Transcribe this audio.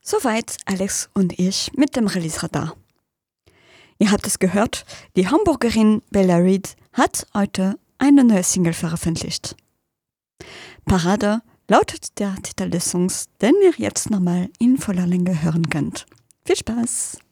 Soweit Alex und ich mit dem Release-Radar. Ihr habt es gehört, die Hamburgerin Bella Reed hat heute eine neue Single veröffentlicht. Parade lautet der Titel des Songs, den ihr jetzt nochmal in voller Länge hören könnt. Viel Spaß!